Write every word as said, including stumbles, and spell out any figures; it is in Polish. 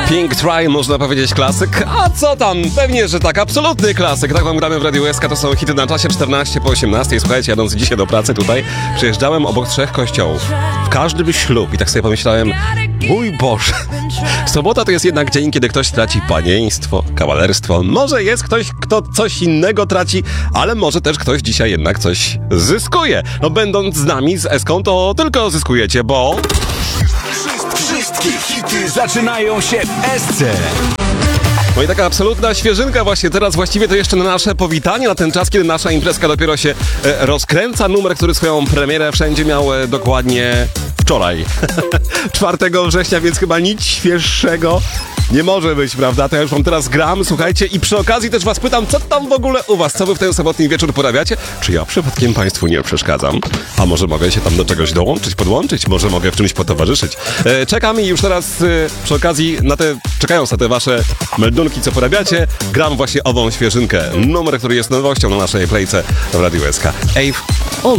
Pink Try, można powiedzieć klasyk. A co tam? Pewnie, że tak, absolutny klasyk. Tak wam gramy w Radiu S K, to są hity na czasie czternaście po osiemnastej. Słuchajcie, jadąc dzisiaj do pracy tutaj, przejeżdżałem obok trzech kościołów. W każdym ślub i tak sobie pomyślałem, mój Boże, sobota to jest jednak dzień, kiedy ktoś traci panieństwo, kawalerstwo. Może jest ktoś, kto coś innego traci, ale może też ktoś dzisiaj jednak coś zyskuje. No będąc z nami, z Eską, to tylko zyskujecie, bo... Wszystkie hity zaczynają się w S C. No i taka absolutna świeżynka właśnie teraz, właściwie to jeszcze na nasze powitanie, na ten czas, kiedy nasza imprezka dopiero się e, rozkręca. Numer, który swoją premierę wszędzie miał e, dokładnie wczoraj, czwartego września, więc chyba nic świeższego nie może być, prawda? To ja już wam teraz gram, słuchajcie, i przy okazji też was pytam, co tam w ogóle u was, co wy w ten sobotni wieczór porabiacie? Czy ja przypadkiem państwu nie przeszkadzam? A może mogę się tam do czegoś dołączyć, podłączyć? Może mogę w czymś potowarzyszyć? E, czekam i już teraz e, przy okazji, na te, czekając na te wasze meldunki, co porabiacie, gram właśnie ową świeżynkę. Numer, który jest nowością na naszej playce w Radiu S K. Ave On.